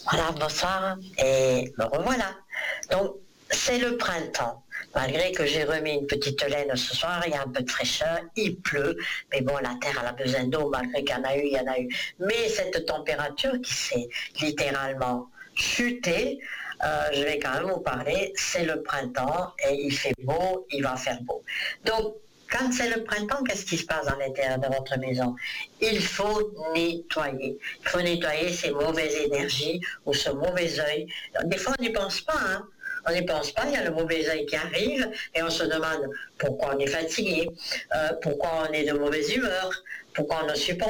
Voilà, bonsoir, et me revoilà. Donc, c'est le printemps. Malgré que j'ai remis une petite laine ce soir, il y a un peu de fraîcheur, il pleut, mais bon, la terre elle a besoin d'eau, malgré qu'il y en a eu, il y en a eu. Mais cette température qui s'est littéralement chutée, je vais quand même vous parler, c'est le printemps, et il fait beau, il va faire beau. Donc, quand c'est le printemps, qu'est-ce qui se passe à l'intérieur de votre maison? Il faut nettoyer. Il faut nettoyer ces mauvaises énergies ou ce mauvais œil. Des fois, on n'y pense pas, hein. On n'y pense pas, il y a le mauvais œil qui arrive et on se demande pourquoi on est fatigué, pourquoi on est de mauvaise humeur, pourquoi on ne supporte